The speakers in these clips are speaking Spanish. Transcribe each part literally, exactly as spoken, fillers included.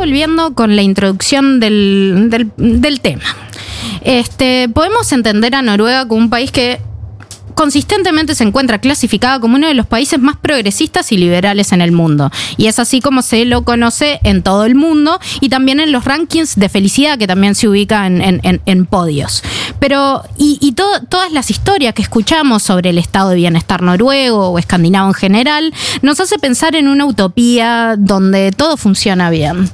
volviendo con la introducción del, del, del tema. Este, podemos entender a Noruega como un país que consistentemente se encuentra clasificado como uno de los países más progresistas y liberales en el mundo. Y es así como se lo conoce en todo el mundo y también en los rankings de felicidad, que también se ubica en, en, en, en podios. Pero, y, y todo, todas las historias que escuchamos sobre el estado de bienestar noruego o escandinavo en general, nos hace pensar en una utopía donde todo funciona bien.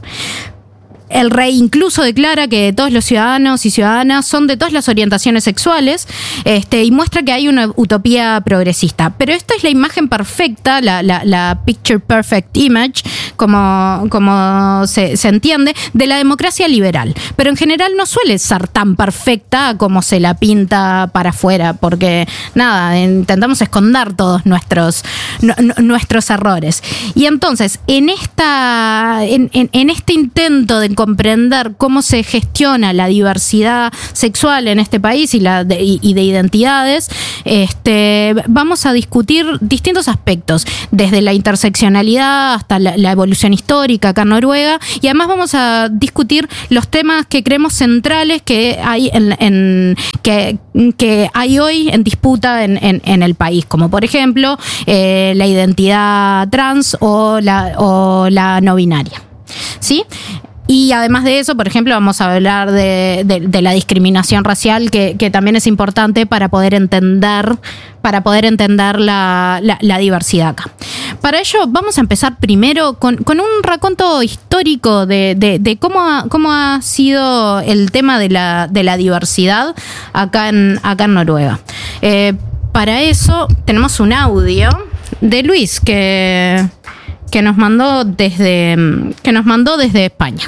El rey incluso declara que todos los ciudadanos y ciudadanas son de todas las orientaciones sexuales, este, y muestra que hay una utopía progresista. Pero esta es la imagen perfecta, la, la, la picture perfect image, como, como se, se entiende, de la democracia liberal. Pero en general no suele ser tan perfecta como se la pinta para afuera, porque nada, intentamos esconder todos nuestros, no, no, nuestros errores. Y entonces, en, esta, en, en, en este intento de comprender cómo se gestiona la diversidad sexual en este país y, la de, y de identidades, este, vamos a discutir distintos aspectos, desde la interseccionalidad hasta la, la evolución histórica acá en Noruega, y además vamos a discutir los temas que creemos centrales que hay en, en que, que hay hoy en disputa en, en, en el país, como por ejemplo eh, la identidad trans o la, o la no binaria, ¿sí? Y además de eso, por ejemplo, vamos a hablar de, de, de la discriminación racial, que, que también es importante para poder entender, para poder entender la, la, la diversidad acá. Para ello, vamos a empezar primero con, con un raconto histórico de, de, de cómo, ha, cómo ha sido el tema de la, de la diversidad acá en, acá en Noruega. Eh, para eso tenemos un audio de Luis que... que nos mandó desde que nos mandó desde España.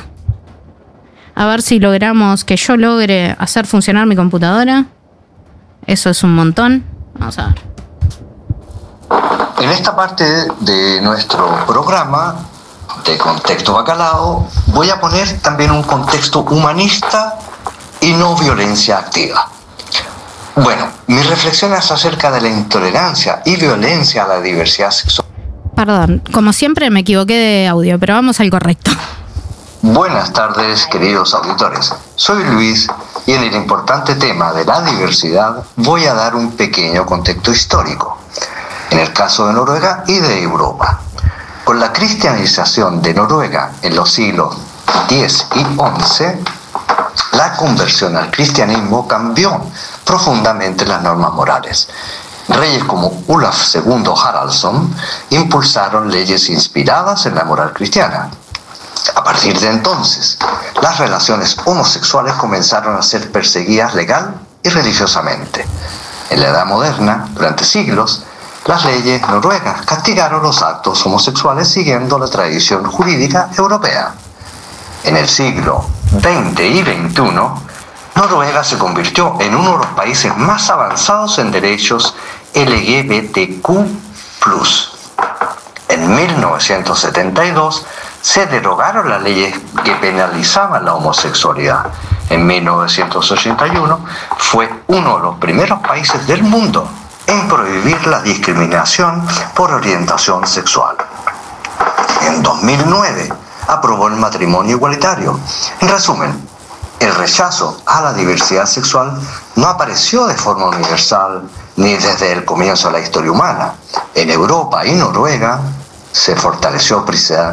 A ver si logramos que yo logre hacer funcionar mi computadora. Eso es un montón. Vamos a ver. En esta parte de nuestro programa de Contexto Bacalao voy a poner también un contexto humanista y no violencia activa. Bueno, mi reflexión es acerca de la intolerancia y violencia a la diversidad sexual. Perdón, como siempre me equivoqué de audio, pero vamos al correcto. Buenas tardes, queridos auditores. Soy Luis y en el importante tema de la diversidad voy a dar un pequeño contexto histórico, en el caso de Noruega y de Europa. Con la cristianización de Noruega en los siglos diez y once, la conversión al cristianismo cambió profundamente las normas morales. Reyes como Olaf segundo Haraldsson impulsaron leyes inspiradas en la moral cristiana. A partir de entonces, las relaciones homosexuales comenzaron a ser perseguidas legal y religiosamente. En la Edad Moderna, durante siglos, las leyes noruegas castigaron los actos homosexuales siguiendo la tradición jurídica europea. En el siglo veinte y veintiuno, Noruega se convirtió en uno de los países más avanzados en derechos L G B T Q plus. En mil novecientos setenta y dos se derogaron las leyes que penalizaban la homosexualidad. En mil novecientos ochenta y uno fue uno de los primeros países del mundo en prohibir la discriminación por orientación sexual. En dos mil nueve aprobó el matrimonio igualitario. En resumen, el rechazo a la diversidad sexual no apareció de forma universal ni desde el comienzo de la historia humana. En Europa y Noruega se fortaleció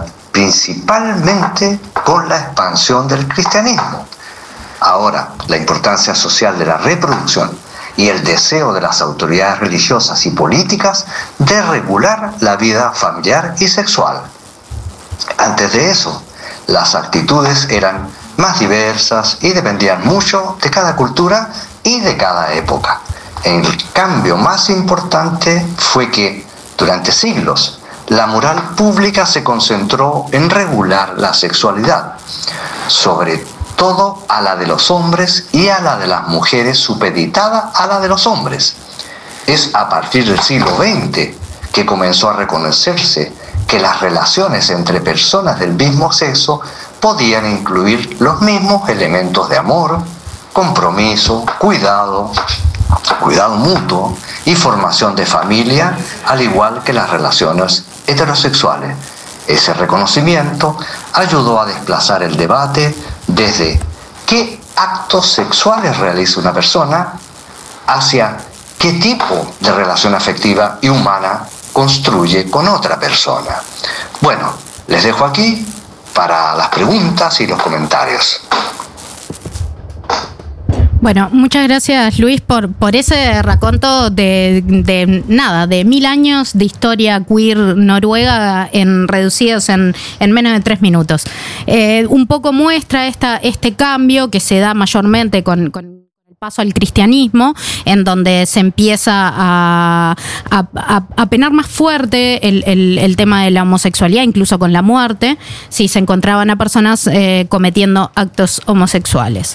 principalmente con la expansión del cristianismo. Ahora, la importancia social de la reproducción y el deseo de las autoridades religiosas y políticas de regular la vida familiar y sexual. Antes de eso, las actitudes eran más diversas y dependían mucho de cada cultura y de cada época. El cambio más importante fue que, durante siglos, la moral pública se concentró en regular la sexualidad, sobre todo a la de los hombres y a la de las mujeres supeditada a la de los hombres. Es a partir del siglo veinte que comenzó a reconocerse que las relaciones entre personas del mismo sexo podían incluir los mismos elementos de amor, compromiso, cuidado, cuidado mutuo y formación de familia, al igual que las relaciones heterosexuales. Ese reconocimiento ayudó a desplazar el debate desde qué actos sexuales realiza una persona hacia qué tipo de relación afectiva y humana construye con otra persona. Bueno, les dejo aquí para las preguntas y los comentarios. Bueno, muchas gracias, Luis, por, por ese raconto de, de nada, de mil años de historia queer noruega en reducidos en, en menos de tres minutos. Eh, un poco muestra esta, este cambio que se da mayormente con, con paso al cristianismo, en donde se empieza a, a, a, a penar más fuerte el, el, el tema de la homosexualidad, incluso con la muerte, si se encontraban a personas eh, cometiendo actos homosexuales.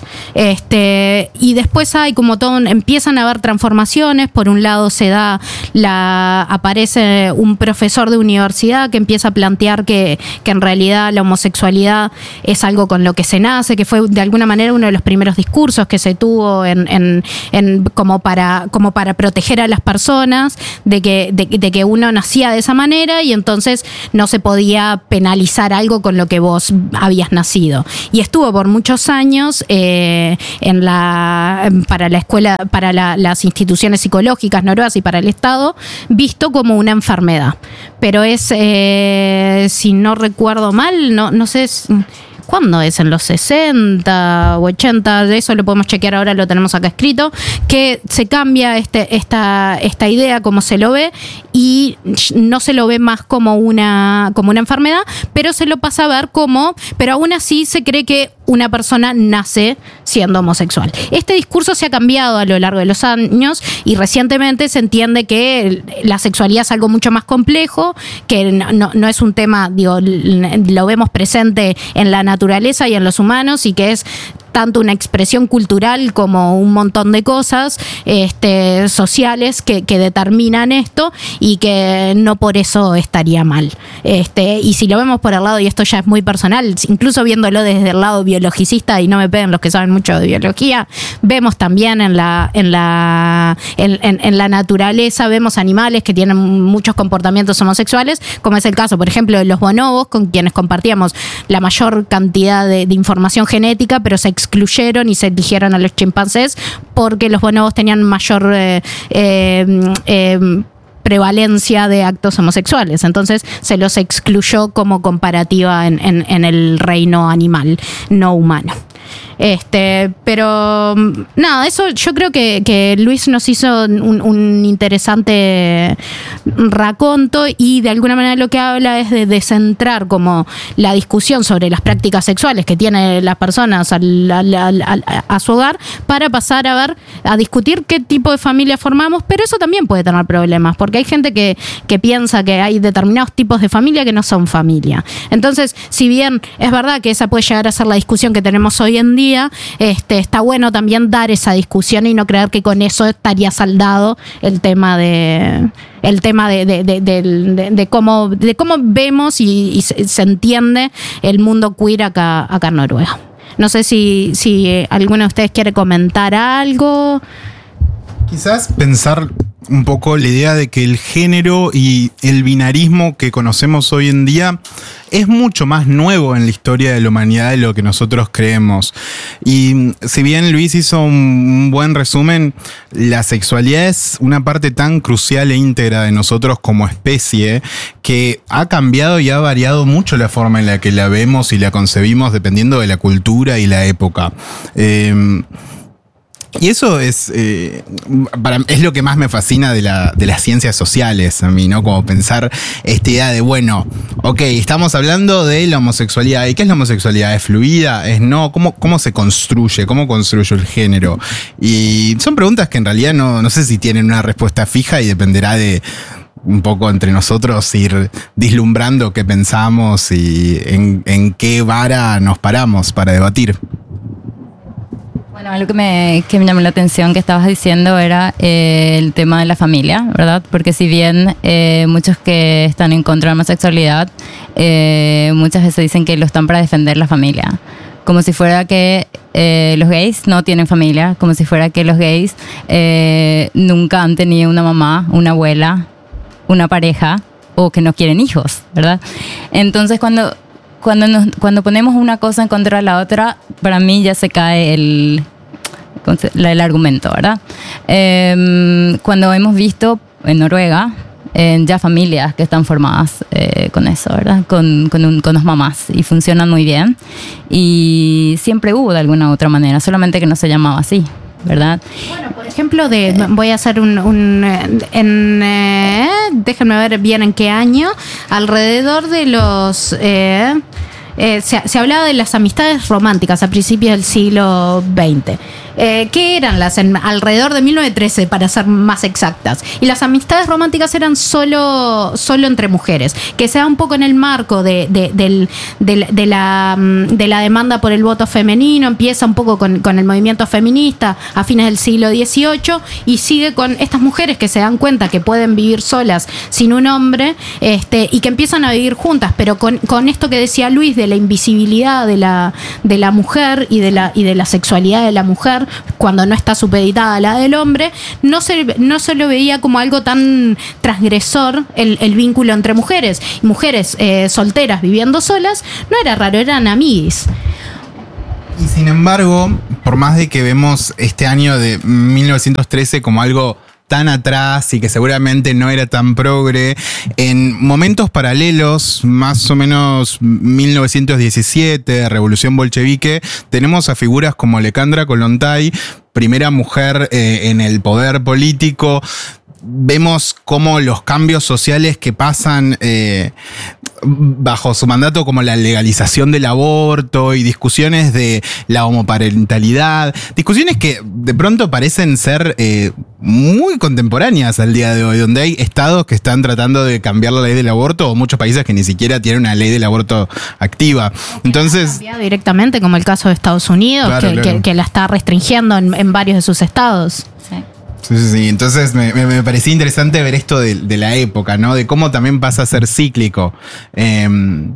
Este, y después hay como todo, empiezan a haber transformaciones. Por un lado se da la, aparece un profesor de universidad que empieza a plantear que, que en realidad la homosexualidad es algo con lo que se nace, que fue de alguna manera uno de los primeros discursos que se tuvo en En, en, en, como para como para proteger a las personas de que, de, de que uno nacía de esa manera y entonces no se podía penalizar algo con lo que vos habías nacido. Y estuvo por muchos años eh, en la para la escuela, para la, las instituciones psicológicas noruegas y para el Estado, visto como una enfermedad. Pero es, eh, si no recuerdo mal, no, no sé... Es, ¿cuándo es? ¿En los sesenta o ochenta? De eso lo podemos chequear ahora, lo tenemos acá escrito, que se cambia este, esta, esta idea, como se lo ve, y no se lo ve más como una, como una enfermedad, pero se lo pasa a ver como, pero aún así se cree que una persona nace siendo homosexual. Este discurso se ha cambiado a lo largo de los años y recientemente se entiende que la sexualidad es algo mucho más complejo, que no, no, no es un tema, digo, lo vemos presente en la naturaleza y en los humanos y que es tanto una expresión cultural como un montón de cosas este, sociales que, que determinan esto y que no por eso estaría mal. Este, y si lo vemos por el lado, y esto ya es muy personal, incluso viéndolo desde el lado biologicista, y no me peguen los que saben mucho de biología, vemos también en la, en la, en, en, en la naturaleza, vemos animales que tienen muchos comportamientos homosexuales, como es el caso, por ejemplo, de los bonobos, con quienes compartíamos la mayor cantidad de, de información genética, pero se excluyeron y se eligieron a los chimpancés porque los bonobos tenían mayor eh, eh, eh, prevalencia de actos homosexuales. Entonces se los excluyó como comparativa en, en, en el reino animal, no humano. Este, pero nada, eso yo creo que, que Luis nos hizo un, un interesante raconto y de alguna manera lo que habla es de descentrar como la discusión sobre las prácticas sexuales que tienen las personas al, al, al, al, a su hogar para pasar a ver, a discutir qué tipo de familia formamos, pero eso también puede tener problemas porque hay gente que, que piensa que hay determinados tipos de familia que no son familia. Entonces, si bien es verdad que esa puede llegar a ser la discusión que tenemos hoy en día, Este, está bueno también dar esa discusión y no creer que con eso estaría saldado el tema de el tema de, de, de, de, de, de cómo de cómo vemos y, y se, se entiende el mundo queer acá, acá en Noruega. No sé si, si alguno de ustedes quiere comentar algo. Quizás pensar un poco la idea de que el género y el binarismo que conocemos hoy en día es mucho más nuevo en la historia de la humanidad de lo que nosotros creemos. Y si bien Luis hizo un buen resumen, la sexualidad es una parte tan crucial e íntegra de nosotros como especie que ha cambiado y ha variado mucho la forma en la que la vemos y la concebimos dependiendo de la cultura y la época. Eh, Y eso es, eh, para, es lo que más me fascina de, la, de las ciencias sociales a mí, ¿no? Como pensar esta idea de, bueno, ok, estamos hablando de la homosexualidad. ¿Y qué es la homosexualidad? ¿Es fluida? ¿Es no? ¿Cómo, cómo se construye? ¿Cómo construyo el género? Y son preguntas que en realidad no, no sé si tienen una respuesta fija y dependerá de un poco entre nosotros ir vislumbrando qué pensamos y en, en qué vara nos paramos para debatir. Bueno, algo que me, que me llamó la atención que estabas diciendo era eh, el tema de la familia, ¿verdad? Porque si bien eh, muchos que están en contra de la homosexualidad, eh, muchas veces dicen que lo están para defender la familia. Como si fuera que eh, los gays no tienen familia, como si fuera que los gays eh, nunca han tenido una mamá, una abuela, una pareja, o que no quieren hijos, ¿verdad? Entonces cuando, cuando, nos, cuando ponemos una cosa en contra de la otra, para mí ya se cae el, el argumento, ¿verdad? Eh, cuando hemos visto en Noruega, eh, ya familias que están formadas eh, con eso, ¿verdad? Con, con, un, con dos mamás y funcionan muy bien. Y siempre hubo de alguna u otra manera, solamente que no se llamaba así, ¿verdad? Bueno, por ejemplo, de, voy a hacer un... un en, eh, déjenme ver bien en qué año, alrededor de los... Eh, eh, se, se hablaba de las amistades románticas a principios del siglo veinte. Eh, ¿Qué eran las? En, alrededor de mil novecientos trece, para ser más exactas. Y las amistades románticas eran solo, solo entre mujeres, que se da un poco en el marco de, de, de, de, de, la, de la demanda por el voto femenino. Empieza un poco con, con el movimiento feminista a fines del siglo dieciocho y sigue con estas mujeres que se dan cuenta que pueden vivir solas sin un hombre, este, y que empiezan a vivir juntas, pero con, con esto que decía Luis de la invisibilidad de la, de la mujer y de la, y de la sexualidad de la mujer cuando no está supeditada a la del hombre, no se, no se lo veía como algo tan transgresor el, el vínculo entre mujeres. Mujeres eh, solteras viviendo solas, no era raro, eran amiguis. Y sin embargo, por más de que vemos este año de mil novecientos trece como algo tan atrás y que seguramente no era tan progre, en momentos paralelos, más o menos mil novecientos diecisiete, Revolución Bolchevique, tenemos a figuras como Alejandra Kollontai, primera mujer eh, en el poder político. Vemos cómo los cambios sociales que pasan eh, bajo su mandato, como la legalización del aborto y discusiones de la homoparentalidad, discusiones que de pronto parecen ser eh, muy contemporáneas al día de hoy, donde hay estados que están tratando de cambiar la ley del aborto o muchos países que ni siquiera tienen una ley del aborto activa. Entonces, directamente, como el caso de Estados Unidos, claro, que, claro. Que, que la está restringiendo en, en varios de sus estados. Sí. Sí, sí, sí. Entonces me, me, me parecía interesante ver esto de, de la época, ¿no? De cómo también pasa a ser cíclico. Eh,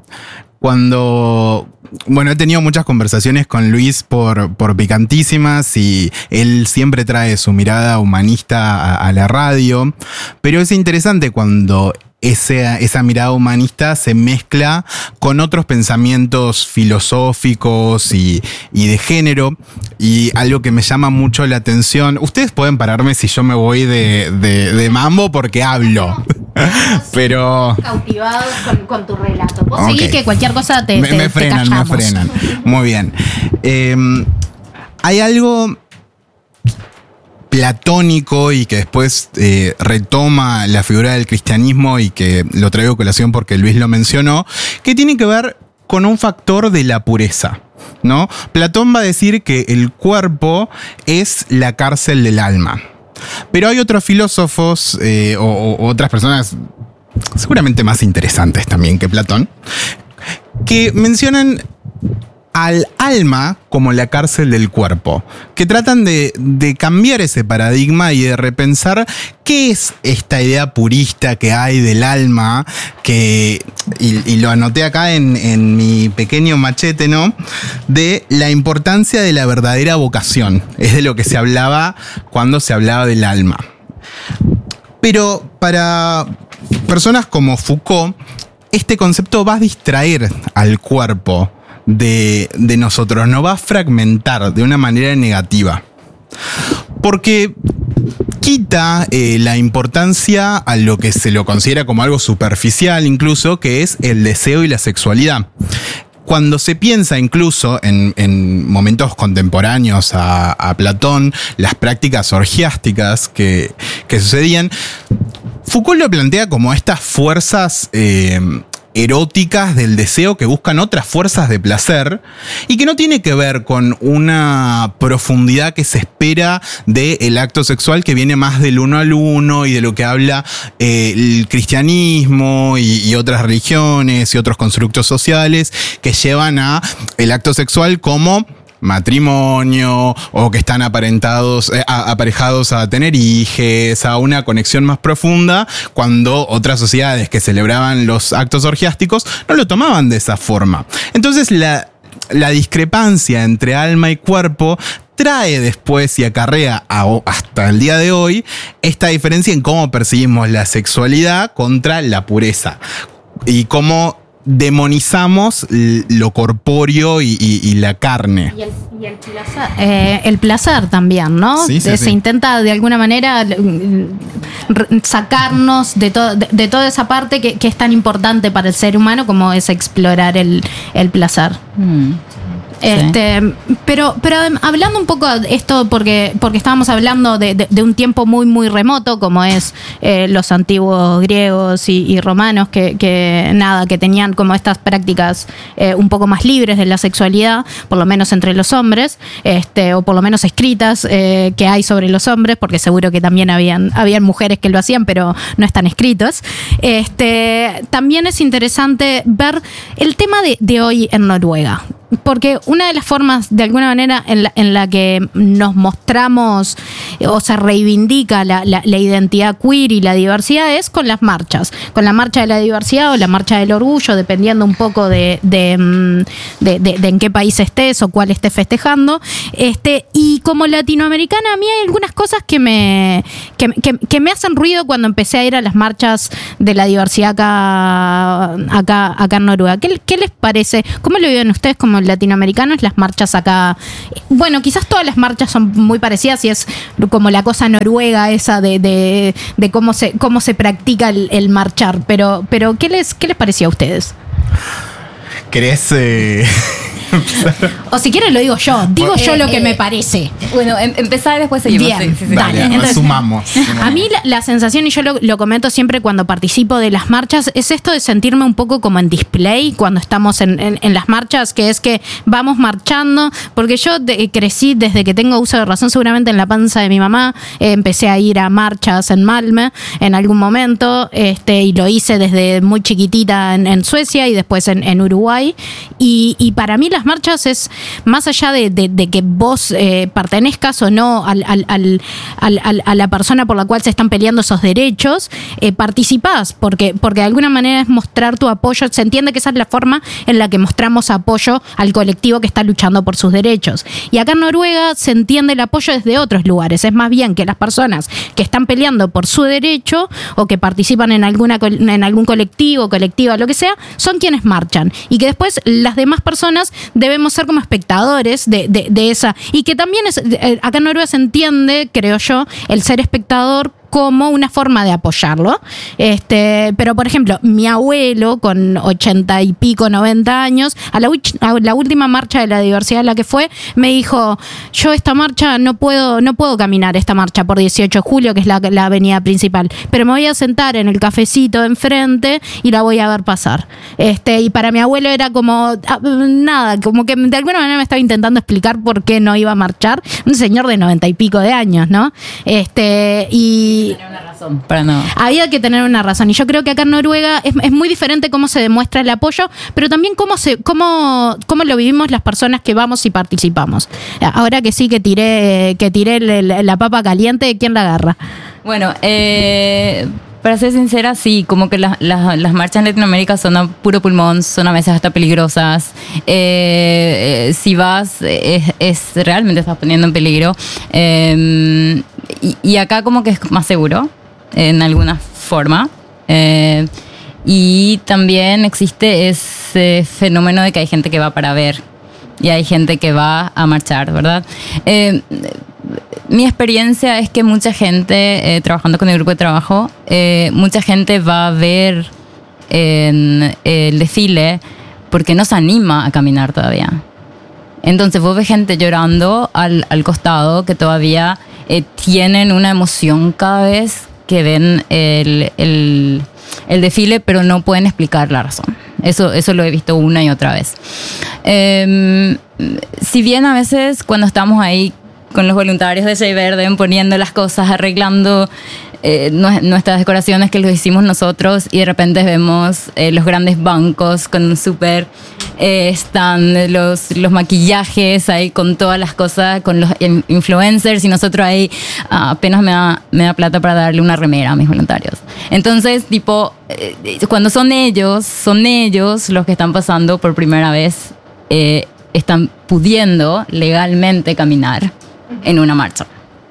cuando... Bueno, he tenido muchas conversaciones con Luis por, por Picantísimas y él siempre trae su mirada humanista a, a la radio, pero es interesante cuando esa, esa mirada humanista se mezcla con otros pensamientos filosóficos y, y de género, y algo que me llama mucho la atención. Ustedes pueden pararme si yo me voy de, de, de mambo porque hablo. Pero Cautivados con, con tu relato. Vos okay. seguís que cualquier cosa te, me, te, me te frenan, callamos. me frenan. Muy bien. Eh, hay algo platónico y que después eh, retoma la figura del cristianismo y que lo traigo a colación porque Luis lo mencionó, que tiene que ver con un factor de la pureza, ¿no? Platón va a decir que el cuerpo es la cárcel del alma. Pero hay otros filósofos eh, o, o otras personas seguramente más interesantes también que Platón, que mencionan al alma como la cárcel del cuerpo, que tratan de, de cambiar ese paradigma y de repensar qué es esta idea purista que hay del alma, que, y, y lo anoté acá en, en mi pequeño machete, ¿no? De la importancia de la verdadera vocación, es de lo que se hablaba cuando se hablaba del alma. Pero para personas como Foucault, este concepto va a distraer al cuerpo De, de nosotros, nos va a fragmentar de una manera negativa, porque quita eh, la importancia a lo que se lo considera como algo superficial incluso, que es el deseo y la sexualidad. Cuando se piensa incluso en, en momentos contemporáneos a, a Platón, las prácticas orgiásticas que, que sucedían, Foucault lo plantea como estas fuerzas eh, eróticas del deseo que buscan otras fuerzas de placer y que no tiene que ver con una profundidad que se espera del acto sexual, que viene más del uno al uno y de lo que habla eh, el cristianismo y, y otras religiones y otros constructos sociales que llevan a el acto sexual como matrimonio o que están aparentados, eh, aparejados a tener hijes, a una conexión más profunda, cuando otras sociedades que celebraban los actos orgiásticos no lo tomaban de esa forma. Entonces la la discrepancia entre alma y cuerpo trae después y acarrea a, hasta el día de hoy esta diferencia en cómo percibimos la sexualidad contra la pureza y cómo demonizamos lo corpóreo y, y, y la carne. Y el, y el placer, eh, el placer también, ¿no? Sí, sí, se sí. intenta de alguna manera sacarnos de, to, de, de toda esa parte que, que es tan importante para el ser humano como es explorar el, el placer. Mm. Este, sí. pero, pero hablando un poco de esto, porque, porque estábamos hablando de, de, de un tiempo muy, muy remoto, como es eh, los antiguos griegos y, y romanos, que, que nada, que tenían como estas prácticas eh, un poco más libres de la sexualidad, por lo menos entre los hombres, este, o por lo menos escritas eh, que hay sobre los hombres, porque seguro que también habían, habían mujeres que lo hacían, pero no están escritos. Este, también es interesante ver el tema de, de hoy en Noruega. Porque una de las formas, de alguna manera, en la, en la que nos mostramos o se reivindica la, la, la identidad queer y la diversidad es con las marchas. Con la marcha de la diversidad o la marcha del orgullo, dependiendo un poco de, de, de, de, de en qué país estés o cuál estés festejando. Este, y como latinoamericana, a mí hay algunas cosas que me, que, que, que me hacen ruido cuando empecé a ir a las marchas de la diversidad acá, acá, acá en Noruega. ¿Qué, qué les parece? ¿Cómo lo viven ustedes como latinoamericanos las marchas acá? Bueno, quizás todas las marchas son muy parecidas y es como la cosa noruega esa de, de, de cómo se cómo se practica el, el marchar, pero pero ¿qué les qué les pareció a ustedes? ¿Querés eh... o si quieres lo digo yo, digo eh, yo lo que eh, me parece. Bueno, em, empezar y después seguimos. Bien, sí, sí, sí. Dale, dale. Entonces, sumamos, sumamos. A mí la, la sensación, y yo lo, lo comento siempre cuando participo de las marchas, es esto de sentirme un poco como en display cuando estamos en, en, en las marchas, que es que vamos marchando, porque yo de, crecí desde que tengo uso de razón, seguramente en la panza de mi mamá, eh, empecé a ir a marchas en Malmö en algún momento, este, y lo hice desde muy chiquitita en, en Suecia y después en, en Uruguay, y, y para mí las marchas es más allá de, de, de que vos eh, pertenezcas o no al, al, al, al, a la persona por la cual se están peleando esos derechos, eh, participás, porque, porque de alguna manera es mostrar tu apoyo. Se entiende que esa es la forma en la que mostramos apoyo al colectivo que está luchando por sus derechos. Y acá en Noruega se entiende el apoyo desde otros lugares. Es más bien que las personas que están peleando por su derecho o que participan en, alguna, en algún colectivo, colectiva, lo que sea, son quienes marchan. Y que después las demás personas debemos ser como espectadores de, de, de esa. Y que también es, acá en Noruega se entiende, creo yo, el ser espectador como una forma de apoyarlo. Este, pero, por ejemplo, mi abuelo, con ochenta y pico, noventa años, a la, a la última marcha de la diversidad a la que fue, me dijo, yo esta marcha no puedo, no puedo caminar esta marcha por dieciocho de julio, que es la, la avenida principal, pero me voy a sentar en el cafecito de enfrente y la voy a ver pasar. Este, y para mi abuelo era como, nada, como que de alguna manera me estaba intentando explicar por qué no iba a marchar. Un señor de noventa y pico de años, ¿no? Este, y Tener una razón para no. Había que tener una razón. Y yo creo que acá en Noruega es, es muy diferente cómo se demuestra el apoyo, pero también cómo se, cómo, cómo lo vivimos las personas que vamos y participamos. Ahora que sí que tiré, que tiré la, la papa caliente, ¿quién la agarra? Bueno, eh, para ser sincera, sí, como que la, la, las marchas en Latinoamérica son a puro pulmón, son a veces hasta peligrosas. Eh, eh, si vas, es, es realmente estás poniendo en peligro. Eh, y, y acá como que es más seguro, en alguna forma. Eh, y también existe ese fenómeno de que hay gente que va para ver y hay gente que va a marchar, ¿verdad? Eh, Mi experiencia es que mucha gente, eh, trabajando con el grupo de trabajo, eh, mucha gente va a ver eh, el desfile porque no se anima a caminar todavía. Entonces vos ves gente llorando al, al costado que todavía eh, tienen una emoción cada vez que ven el, el, el desfile, pero no pueden explicar la razón. Eso, eso lo he visto una y otra vez. Eh, si bien a veces cuando estamos ahí con los voluntarios de Shea Verde, poniendo las cosas, arreglando eh, nuestras decoraciones que los hicimos nosotros, y de repente vemos eh, los grandes bancos con un súper eh, stand, los, los maquillajes ahí con todas las cosas, con los influencers, y nosotros ahí ah, apenas me da, me da plata para darle una remera a mis voluntarios. Entonces, tipo, eh, cuando son ellos, son ellos los que están pasando por primera vez eh, están pudiendo legalmente caminar en una marcha.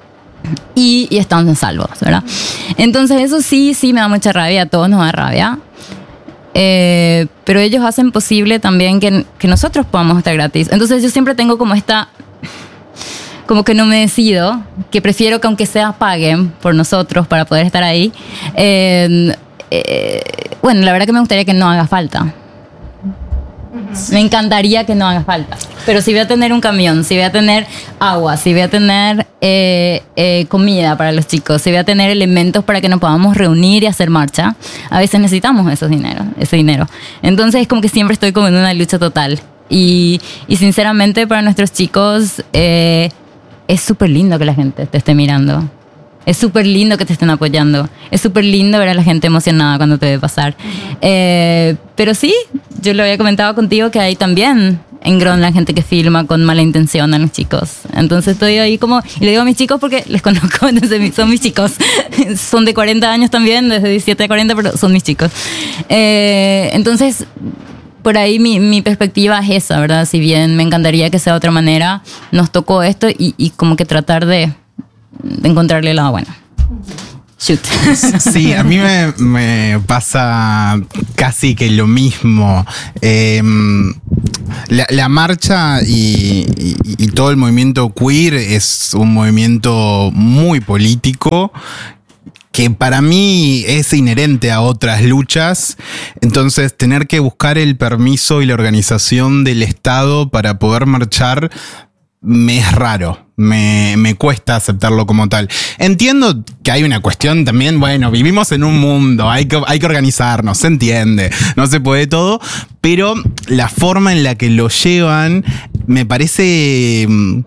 Y, y están salvos, ¿verdad? Entonces eso sí, sí me da mucha rabia, a todos nos da rabia. Eh, pero ellos hacen posible también que, que nosotros podamos estar gratis. Entonces yo siempre tengo como esta... como que no me decido, que prefiero que aunque sea paguen por nosotros para poder estar ahí. Eh, eh, bueno, la verdad que me gustaría que no haga falta. Me encantaría que no haga falta. Pero si voy a tener un camión, si voy a tener agua, si voy a tener eh, eh, comida para los chicos, si voy a tener elementos para que nos podamos reunir y hacer marcha, a veces necesitamos esos dinero, ese dinero. Entonces es como que siempre estoy como en una lucha total. Y, y sinceramente para nuestros chicos eh, es súper lindo que la gente te esté mirando. Es súper lindo que te estén apoyando. Es súper lindo ver a la gente emocionada cuando te ve pasar. Uh-huh. Eh, pero sí, yo lo había comentado contigo que hay también en Groenland gente que filma con mala intención a los chicos. Entonces estoy ahí como... Y le digo a mis chicos porque les conozco, entonces son mis chicos. Son de cuarenta años también, desde diecisiete a cuarenta, pero son mis chicos. Eh, entonces... Por ahí mi, mi perspectiva es esa, ¿verdad? Si bien me encantaría que sea de otra manera, nos tocó esto y, y como que tratar de, de encontrarle el lado bueno. Shoot. Sí, a mí me, me pasa casi que lo mismo. Eh, la, la marcha y, y, y todo el movimiento queer es un movimiento muy político, que para mí es inherente a otras luchas. Entonces tener que buscar el permiso y la organización del Estado para poder marchar me es raro, me, me cuesta aceptarlo como tal. Entiendo que hay una cuestión también, bueno, vivimos en un mundo, hay que, hay que organizarnos, se entiende, no se puede todo, pero la forma en la que lo llevan me parece...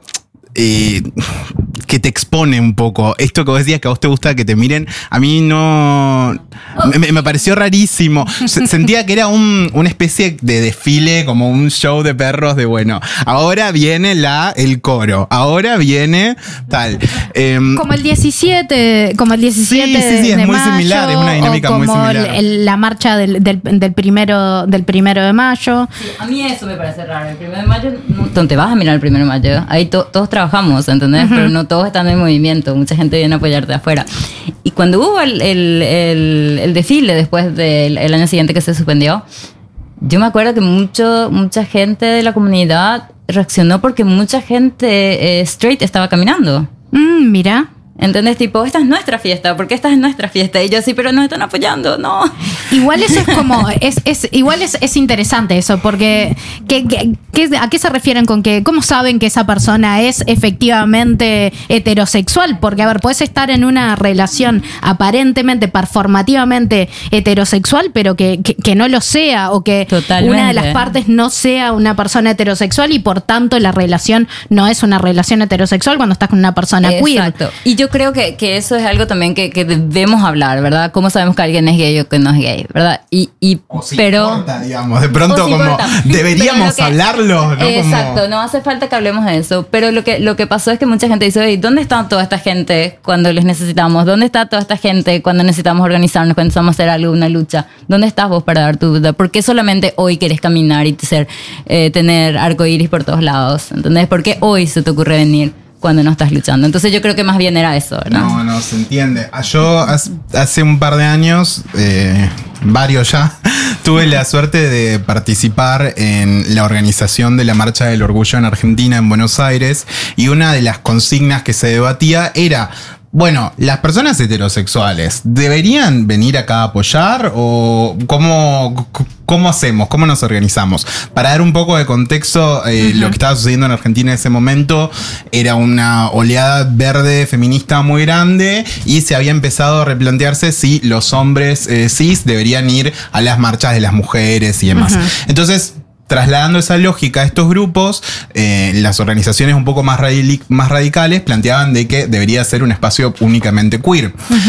Eh, que te expone un poco. Esto que vos decías que a vos te gusta que te miren, a mí no... Me, me pareció rarísimo. Sentía que era un, una especie de desfile, como un show de perros de, bueno, ahora viene la, el coro, ahora viene tal. Eh, como el diecisiete, como el diecisiete sí, sí, sí, de es muy mayo, similar, es una dinámica muy similar. Como el, la marcha del, del, del, primero, del primero de mayo. Sí, a mí eso me parece raro. El primero de mayo, no, ¿dónde te vas a mirar el primero de mayo? Ahí to, todos trabajamos, ¿entendés? Uh-huh. Pero no todos están en movimiento, mucha gente viene a apoyarte de afuera. Y cuando hubo el, el, el, el desfile después del el año siguiente que se suspendió, yo me acuerdo que mucho, mucha gente de la comunidad reaccionó porque mucha gente eh, straight estaba caminando. Mm, mira. ¿Entendés? Tipo, esta es nuestra fiesta, ¿por qué esta es nuestra fiesta? Y yo así, pero nos están apoyando, no. Igual eso es como, es, es, igual es, es interesante eso, porque ¿qué, qué, qué, ¿a qué se refieren con que, cómo saben que esa persona es efectivamente heterosexual? Porque, a ver, puedes estar en una relación aparentemente, performativamente heterosexual, pero que, que, que no lo sea, o que Totalmente. Una de las partes no sea una persona heterosexual y por tanto la relación no es una relación heterosexual cuando estás con una persona Exacto. queer. Exacto. Y yo creo que, que eso es algo también que, que debemos hablar, ¿verdad? ¿Cómo sabemos que alguien es gay o que no es gay, verdad? Y, y o si pero importa, digamos, de pronto si como importa. deberíamos que, hablarlo, ¿no? Exacto, como... no hace falta que hablemos de eso. Pero lo que, lo que pasó es que mucha gente dice, oye, ¿dónde está toda esta gente cuando les necesitamos? ¿Dónde está toda esta gente cuando necesitamos organizarnos, cuando necesitamos hacer algo, una lucha? ¿Dónde estás vos para dar tu duda? ¿Por qué solamente hoy querés caminar y ser, eh, tener arcoíris por todos lados? ¿Entendés? ¿Por qué hoy se te ocurre venir cuando no estás luchando? Entonces yo creo que más bien era eso, ¿verdad? No, no, se entiende. Yo hace un par de años, eh, varios ya, tuve la suerte de participar en la organización de la Marcha del Orgullo en Argentina, en Buenos Aires, y una de las consignas que se debatía era... Bueno, ¿las personas heterosexuales deberían venir acá a apoyar o cómo, cómo hacemos? ¿Cómo nos organizamos? Para dar un poco de contexto, eh, uh-huh. lo que estaba sucediendo en Argentina en ese momento era una oleada verde feminista muy grande y se había empezado a replantearse si los hombres eh, cis deberían ir a las marchas de las mujeres y demás. Uh-huh. Entonces... Trasladando esa lógica a estos grupos, eh, las organizaciones un poco más, radic- más radicales planteaban de que debería ser un espacio únicamente queer. Uh-huh.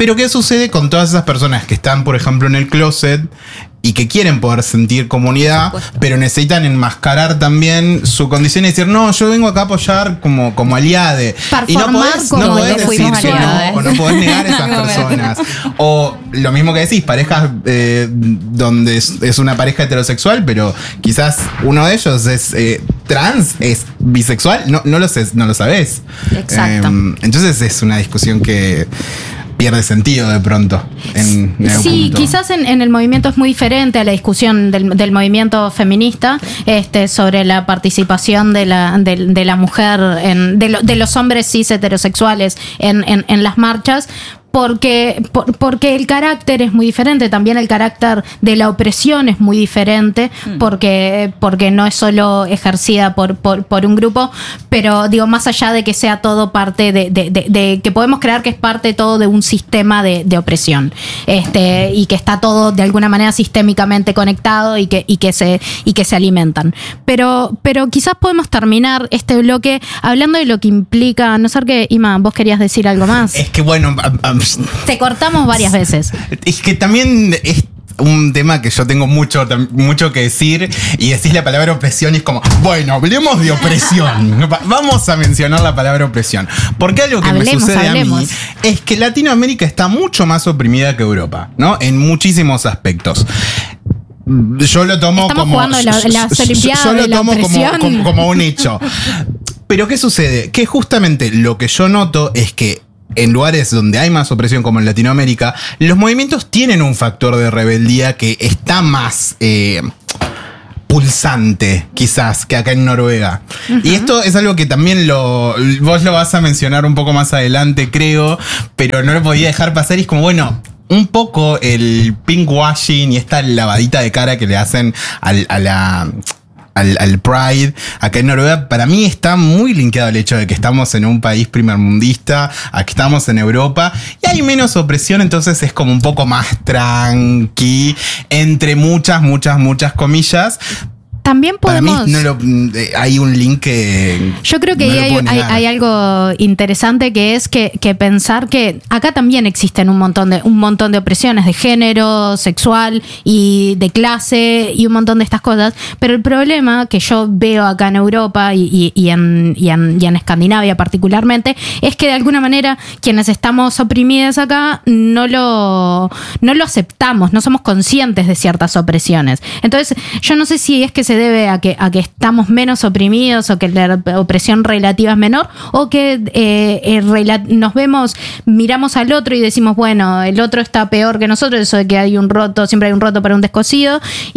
Pero ¿qué sucede con todas esas personas que están, por ejemplo, en el closet y que quieren poder sentir comunidad, pero necesitan enmascarar también su condición y decir, no, yo vengo acá a apoyar como, como aliade? Y no podés, no podés decir que no, o no podés negar a esas personas. O lo mismo que decís, parejas eh, donde es, es una pareja heterosexual, pero quizás uno de ellos es eh, trans, es bisexual, no, no, lo sé, no lo sabés. Exacto. Eh, entonces es una discusión que pierde sentido de pronto. En, en sí, punto. quizás en, en el movimiento es muy diferente a la discusión del, del movimiento feminista este, sobre la participación de la, de, de la mujer, en, de, lo, de los hombres cis heterosexuales en, en, en las marchas. Porque, por, porque el carácter es muy diferente, también el carácter de la opresión es muy diferente, mm. porque, porque no es solo ejercida por, por, por un grupo, pero digo, más allá de que sea todo parte de, de, de, de que podemos creer que es parte todo de un sistema de, de opresión, este, y que está todo de alguna manera sistémicamente conectado y que, y que se, y que se alimentan. Pero, pero quizás podemos terminar este bloque hablando de lo que implica, no sé qué, Ima, vos querías decir algo más. Es que bueno, a, a, te cortamos varias veces. Es que también es un tema que yo tengo mucho, mucho que decir, y decís la palabra opresión y es como, bueno, hablemos de opresión. Vamos a mencionar la palabra opresión. Porque algo que hablemos, me sucede hablemos. a mí es que Latinoamérica está mucho más oprimida que Europa, ¿no? En muchísimos aspectos. Yo lo tomo Estamos como. Jugando la, las Olimpiadas yo lo de la tomo como, como, como un hecho. Pero ¿qué sucede? Que justamente lo que yo noto es que en lugares donde hay más opresión, como en Latinoamérica, los movimientos tienen un factor de rebeldía que está más eh, pulsante, quizás, que acá en Noruega. Uh-huh. Y esto es algo que también lo vos lo vas a mencionar un poco más adelante, creo, pero no lo podía dejar pasar. Y es como, bueno, un poco el pinkwashing y esta lavadita de cara que le hacen al, a la... Al, al Pride acá en Noruega, para mí está muy linkeado al hecho de que estamos en un país primermundista, aquí estamos en Europa y hay menos opresión, entonces es como un poco más tranqui, entre muchas, muchas, muchas comillas. También podemos... Para mí no lo, hay un link que... Yo creo que no hay, hay, hay algo interesante que es que, que pensar que acá también existen un montón de un montón de opresiones de género, sexual y de clase y un montón de estas cosas, pero el problema que yo veo acá en Europa y, y, y, en, y, en, y en Escandinavia particularmente es que de alguna manera quienes estamos oprimidas acá no lo, no lo aceptamos, no somos conscientes de ciertas opresiones. Entonces yo no sé si es que se debe a que, a que estamos menos oprimidos o que la opresión relativa es menor o que eh, eh, rela- nos vemos, miramos al otro y decimos, bueno, el otro está peor que nosotros, eso de que hay un roto, siempre hay un roto para un descosido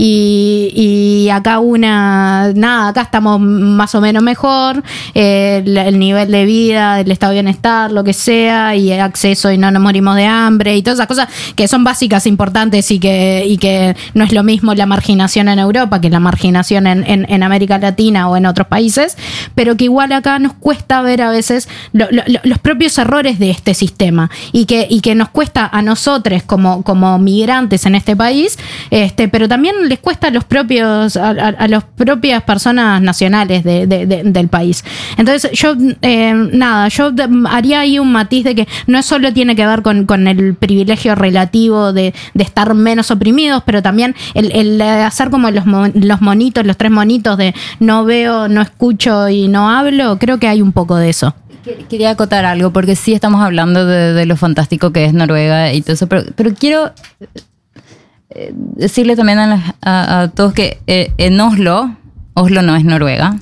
y, y acá una, nada, acá estamos más o menos mejor, eh, el, el nivel de vida, el estado de bienestar, lo que sea, y el acceso y no nos morimos de hambre y todas esas cosas que son básicas, importantes y que, y que no es lo mismo la marginación en Europa que la marginación En, en, en América Latina o en otros países, pero que igual acá nos cuesta ver a veces lo, lo, los propios errores de este sistema y que, y que nos cuesta a nosotros como, como migrantes en este país, este, pero también les cuesta a los propios a, a, a las propias personas nacionales de, de, de, del país. Entonces yo eh, nada, yo haría ahí un matiz de que no solo tiene que ver con, con el privilegio relativo de, de estar menos oprimidos, pero también el, el hacer como los, los monitos, los tres monitos de no veo, no escucho y no hablo, creo que hay un poco de eso. Quería acotar algo, porque sí estamos hablando de, de lo fantástico que es Noruega y todo eso, pero, pero quiero eh, decirle también a, la, a, a todos que eh, en Oslo, Oslo no es Noruega,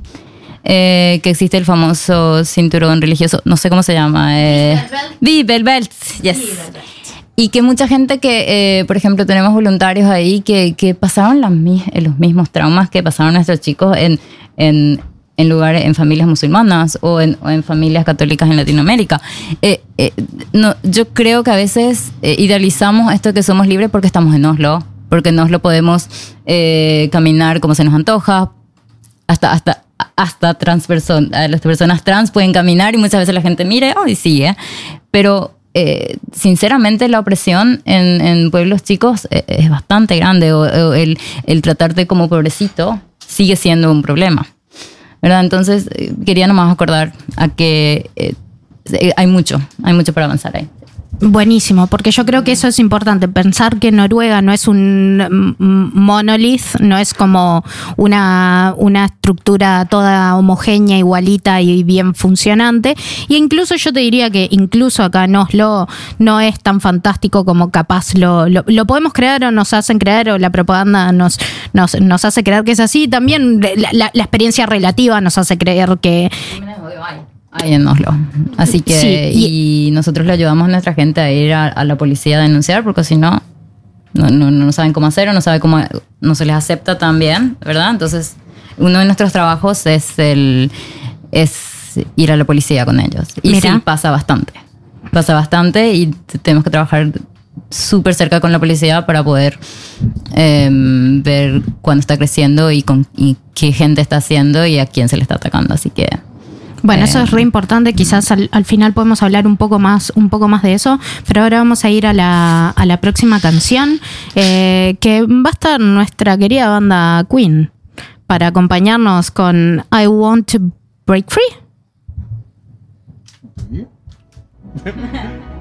eh, que existe el famoso cinturón religioso, no sé cómo se llama. Eh, Bibelbelt, yes. Y que mucha gente que, eh, por ejemplo, tenemos voluntarios ahí que, que pasaron las, los mismos traumas que pasaron nuestros chicos en, en, en lugares, en familias musulmanas o en, o en familias católicas en Latinoamérica. Eh, eh, no, yo creo que a veces eh, idealizamos esto que somos libres porque estamos en Oslo, porque en Oslo podemos eh, caminar como se nos antoja, hasta... hasta hasta trans person- las personas trans pueden caminar y muchas veces la gente mira oh, y sigue, pero Eh, sinceramente la opresión en, en pueblos chicos eh, es bastante grande, o, o el, el tratarte como pobrecito sigue siendo un problema, ¿verdad? Entonces eh, quería nomás acordar a que eh, hay mucho, hay mucho para avanzar ahí. Buenísimo, porque yo creo que eso es importante, pensar que Noruega no es un monolith, no es como una, una estructura toda homogénea, igualita y bien funcionante, y incluso yo te diría que incluso acá en Oslo no es tan fantástico como capaz lo, lo, lo podemos creer o nos hacen creer, o la propaganda nos, nos, nos hace creer que es así. También la, la, la experiencia relativa nos hace creer que... Ahí en Oslo. Así que, sí, y, y nosotros le ayudamos a nuestra gente a ir a, a la policía a denunciar, porque si no, no, no, no saben cómo hacer o no saben cómo, no se les acepta tan bien, ¿verdad? Entonces, uno de nuestros trabajos es el es ir a la policía con ellos. Y Mira. sí, pasa bastante. Pasa bastante y tenemos que trabajar súper cerca con la policía para poder eh, ver cuándo está creciendo y, con, y qué gente está haciendo y a quién se le está atacando. Así que... Bueno, eso es re importante, quizás al, al final podemos hablar un poco más un poco más de eso, pero ahora vamos a ir a la, a la próxima canción, eh, que va a estar nuestra querida banda Queen, para acompañarnos con I Want to Break Free.